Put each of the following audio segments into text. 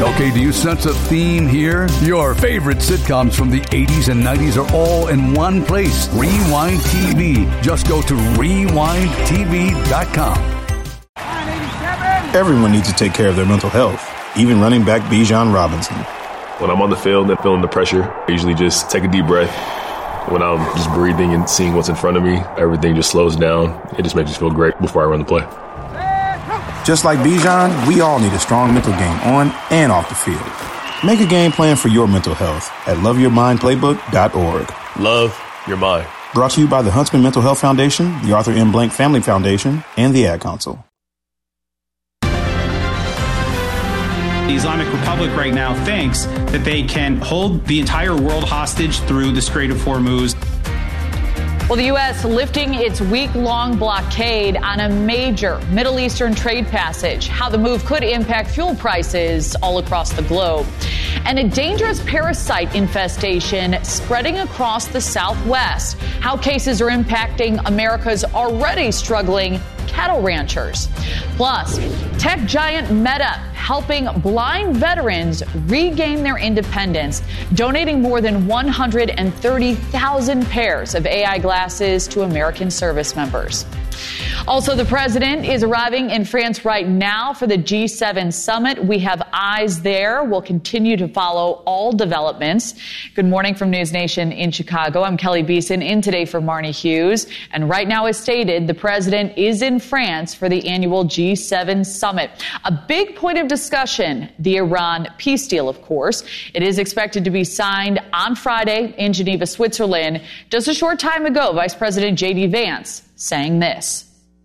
Okay, do you sense a theme here? Your favorite sitcoms from the 80s and 90s are all in one place. Rewind TV. Just go to rewindtv.com. Everyone needs to take care of their mental health, even running back Bijan Robinson. When I'm on the field and feeling the pressure, I usually just take a deep breath. When I'm just breathing and seeing what's in front of me, everything just slows down. It just makes me feel great before I run the play. Just like Bijan, we all need a strong mental game on and off the field. Make a game plan for your mental health at loveyourmindplaybook.org. Love your mind. Brought to you by the Huntsman Mental Health Foundation, the Arthur M. Blank Family Foundation, and the Ad Council. The Islamic Republic right now thinks that they can hold the entire world hostage through the Strait of Hormuz. Well, the U.S. lifting its week-long blockade on a major Middle Eastern trade passage, how the move could impact fuel prices all across the globe, and a dangerous parasite infestation spreading across the Southwest, how cases are impacting America's already struggling cattle ranchers. Plus, tech giant Meta helping blind veterans regain their independence, donating more than 130,000 pairs of AI glasses to American service members. Also, the president is arriving in France right now for the G7 summit. We have eyes there. We'll continue to follow all developments. Good morning from News Nation in Chicago. I'm Kelly Beeson in today for Marnie Hughes. And right now, as stated, the president is in France for the annual G7 summit. A big point of discussion, the Iran peace deal, of course. It is expected to be signed on Friday in Geneva, Switzerland. Just a short time ago, Vice President J.D. Vance saying this.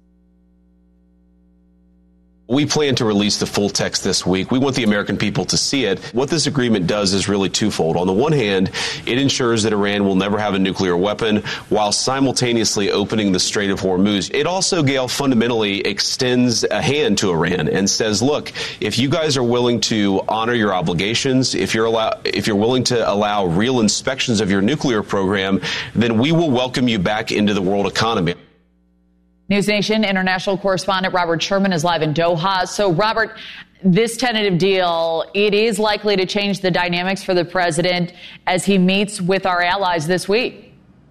We plan to release the full text this week. We want the American people to see it. What this agreement does is really twofold. On the one hand, it ensures that Iran will never have a nuclear weapon while simultaneously opening the Strait of Hormuz. It also, Gail, fundamentally extends a hand to Iran and says, look, if you guys are willing to honor your obligations, if you're willing to allow real inspections of your nuclear program, then we will welcome you back into the world economy. News Nation international correspondent Robert Sherman is live in Doha. So, Robert, this tentative deal, it is likely to change the dynamics for the president as he meets with our allies this week.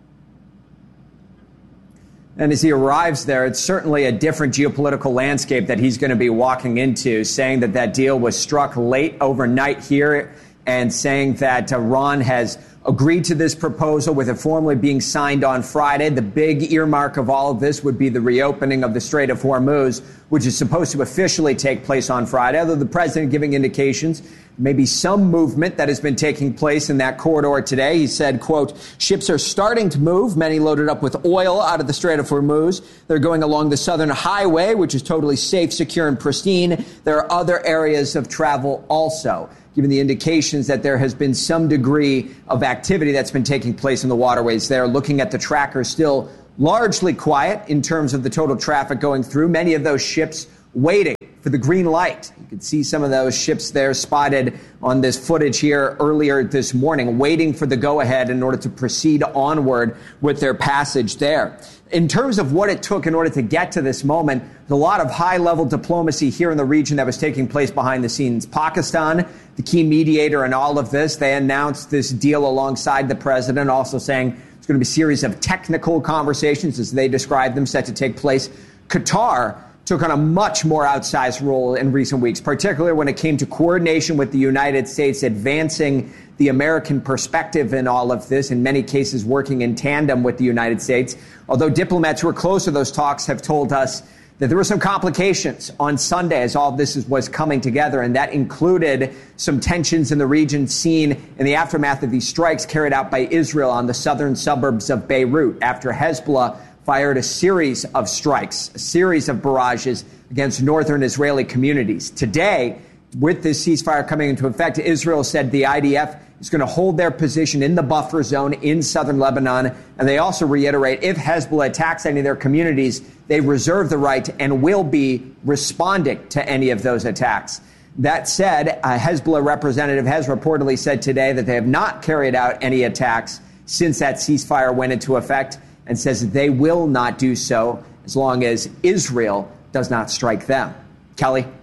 And as he arrives there, it's certainly a different geopolitical landscape that he's going to be walking into, saying that that deal was struck late overnight here and saying that Iran has agreed to this proposal with it formally being signed on Friday. The big earmark of all of this would be the reopening of the Strait of Hormuz, which is supposed to officially take place on Friday, although the president giving indications maybe some movement that has been taking place in that corridor today. He said, quote, ships are starting to move, many loaded up with oil out of the Strait of Hormuz. They're going along the southern highway, which is totally safe, secure, and pristine. There are other areas of travel also, given the indications that there has been some degree of activity that's been taking place in the waterways there. Looking at the trackers, still largely quiet in terms of the total traffic going through. Many of those ships waiting for the green light. You could see some of those ships there spotted on this footage here earlier this morning, waiting for the go-ahead in order to proceed onward with their passage there. In terms of what it took in order to get to this moment, there's a lot of high-level diplomacy here in the region that was taking place behind the scenes. Pakistan, the key mediator in all of this, they announced this deal alongside the president, also saying it's going to be a series of technical conversations, as they described them, set to take place. Qatar took on a much more outsized role in recent weeks, particularly when it came to coordination with the United States, advancing the American perspective in all of this, in many cases working in tandem with the United States. Although diplomats who are close to those talks have told us that there were some complications on Sunday as all of this was coming together, and that included some tensions in the region seen in the aftermath of these strikes carried out by Israel on the southern suburbs of Beirut after Hezbollah fired a series of strikes, a series of barrages against northern Israeli communities. Today, with this ceasefire coming into effect, Israel said the IDF is going to hold their position in the buffer zone in southern Lebanon. And they also reiterate if Hezbollah attacks any of their communities, they reserve the right and will be responding to any of those attacks. That said, a Hezbollah representative has reportedly said today that they have not carried out any attacks since that ceasefire went into effect, and says that they will not do so as long as Israel does not strike them. Kelly? All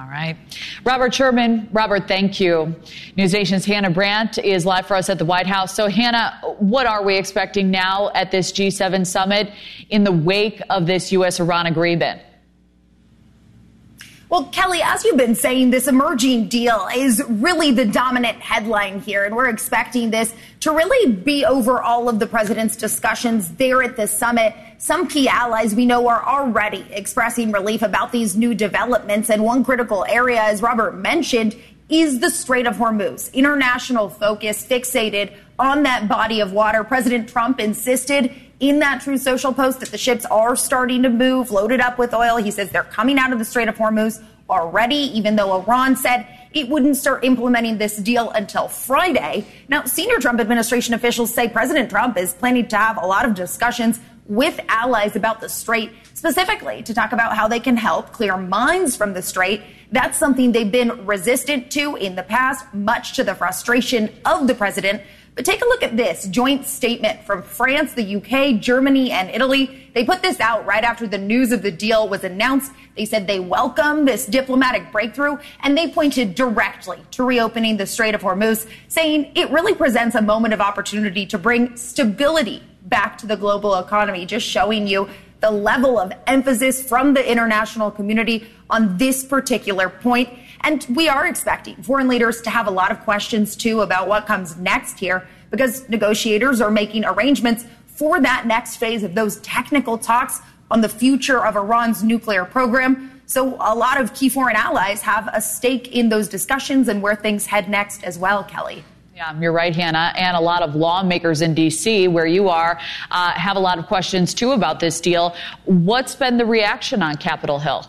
right. Robert Sherman. Robert, thank you. NewsNation's Hannah Brandt is live for us at the White House. So, Hannah, what are we expecting now at this G7 summit in the wake of this U.S.-Iran agreement? Well, Kelly, as you've been saying, this emerging deal is really the dominant headline here, and we're expecting this to really be over all of the president's discussions there at the summit. Some key allies we know are already expressing relief about these new developments, and one critical area, as Robert mentioned, is the Strait of Hormuz. International focus fixated on that body of water. President Trump insisted in that Truth Social post that the ships are starting to move, loaded up with oil. He says they're coming out of the Strait of Hormuz already, even though Iran said it wouldn't start implementing this deal until Friday. Now, senior Trump administration officials say President Trump is planning to have a lot of discussions with allies about the Strait, specifically to talk about how they can help clear mines from the Strait. That's something they've been resistant to in the past, much to the frustration of the president. But take a look at this joint statement from France, the UK, Germany, and Italy. They put this out right after the news of the deal was announced. They said they welcome this diplomatic breakthrough, and they pointed directly to reopening the Strait of Hormuz, saying it really presents a moment of opportunity to bring stability back to the global economy, just showing you the level of emphasis from the international community on this particular point. And we are expecting foreign leaders to have a lot of questions, too, about what comes next here, because negotiators are making arrangements for that next phase of those technical talks on the future of Iran's nuclear program. So a lot of key foreign allies have a stake in those discussions and where things head next as well, Kelly. Yeah, you're right, Hannah. And a lot of lawmakers in D.C., where you are, have a lot of questions, too, about this deal. What's been the reaction on Capitol Hill?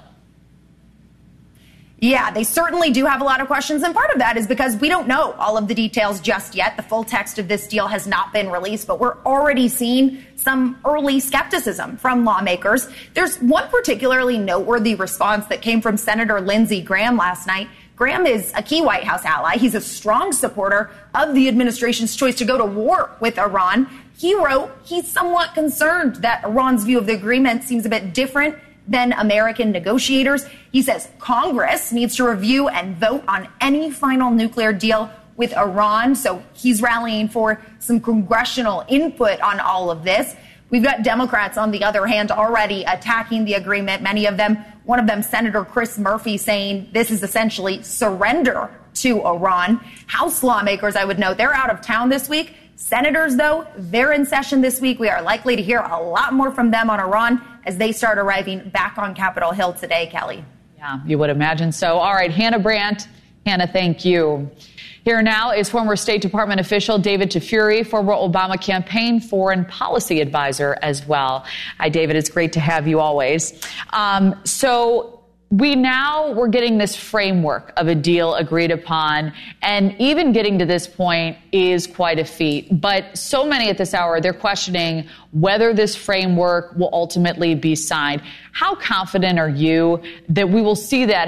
Yeah, they certainly do have a lot of questions. And part of that is because we don't know all of the details just yet. The full text of this deal has not been released, but we're already seeing some early skepticism from lawmakers. There's one particularly noteworthy response that came from Senator Lindsey Graham last night. Graham is a key White House ally. He's a strong supporter of the administration's choice to go to war with Iran. He wrote he's somewhat concerned that Iran's view of the agreement seems a bit different than American negotiators. He says Congress needs to review and vote on any final nuclear deal with Iran. So he's rallying for some congressional input on all of this. We've got Democrats, on the other hand, already attacking the agreement. Many of them, one of them, Senator Chris Murphy, saying this is essentially surrender to Iran. House lawmakers, I would note, they're out of town this week. Senators, though, they're in session this week. We are likely to hear a lot more from them on Iran as they start arriving back on Capitol Hill today, Kelly. Yeah, you would imagine so. All right, Hannah Brandt. Hannah, thank you. Here now is former State Department official David Tafuri, former Obama campaign foreign policy advisor as well. Hi, David. It's great to have you always. We're getting this framework of a deal agreed upon, and even getting to this point is quite a feat. But so many at this hour, they're questioning whether this framework will ultimately be signed. How confident are you that we will see that